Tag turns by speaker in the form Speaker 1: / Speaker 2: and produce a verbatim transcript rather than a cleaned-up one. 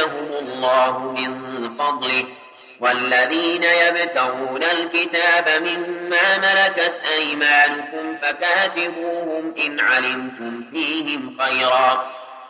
Speaker 1: يؤتيهم الله من فضله والذين يبتغون الكتاب مما ملكت أيمانكم فكاتبوهم إن علمتم فيهم خيرا